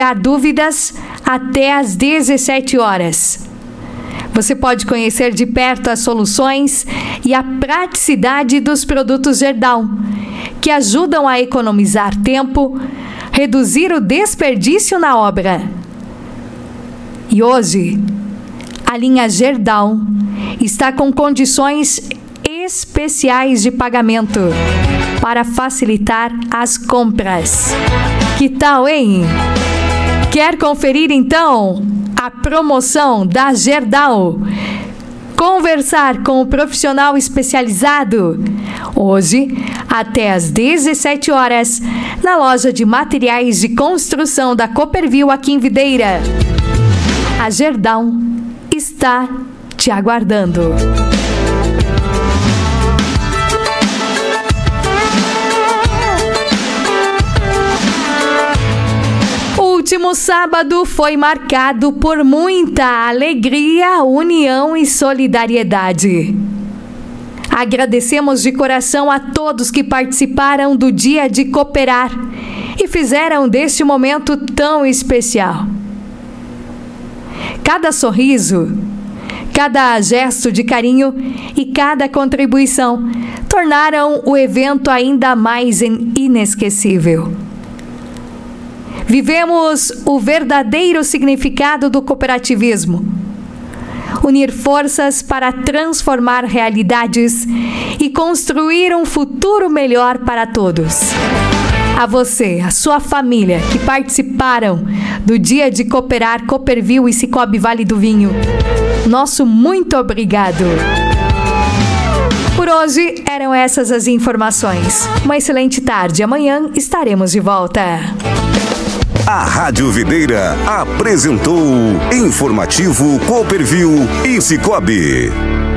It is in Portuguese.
dúvidas até às 17 horas. Você pode conhecer de perto as soluções e a praticidade dos produtos Gerdau, que ajudam a economizar tempo, reduzir o desperdício na obra. E hoje, a linha Gerdau está com condições especiais de pagamento para facilitar as compras. Que tal, hein? Quer conferir então a promoção da Gerdau? Conversar com o profissional especializado? Hoje, até às 17 horas, na loja de materiais de construção da Copperville aqui em Videira. A Gerdau está te aguardando. O último sábado foi marcado por muita alegria, união e solidariedade. Agradecemos de coração a todos que participaram do Dia de Cooperar e fizeram deste momento tão especial. Cada sorriso, cada gesto de carinho e cada contribuição tornaram o evento ainda mais inesquecível. Vivemos o verdadeiro significado do cooperativismo. Unir forças para transformar realidades e construir um futuro melhor para todos. A você, a sua família que participaram do Dia de Cooperar Copperville e Cicobi Vale do Vinho, nosso muito obrigado. Por hoje eram essas as informações. Uma excelente tarde. Amanhã estaremos de volta. A Rádio Videira apresentou Informativo Copperville e Cicobi.